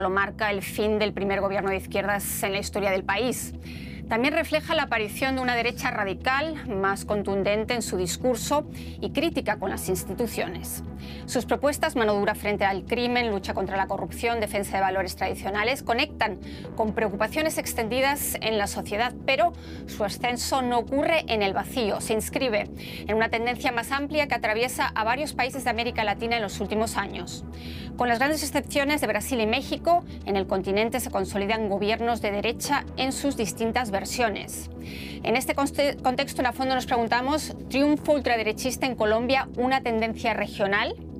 lo marca el fin del primer gobierno de izquierdas en la historia del país. También refleja la aparición de una derecha radical, más contundente en su discurso y crítica con las instituciones. Sus propuestas, mano dura frente al crimen, lucha contra la corrupción, defensa de valores tradicionales, conectan con preocupaciones extendidas en la sociedad, pero su ascenso no ocurre en el vacío, se inscribe en una tendencia más amplia que atraviesa a varios países de América Latina en los últimos años. Con las grandes excepciones de Brasil y México, en el continente se consolidan gobiernos de derecha en sus distintas versiones. En este contexto, en a fondo nos preguntamos, ¿triunfo ultraderechista en Colombia una tendencia regional?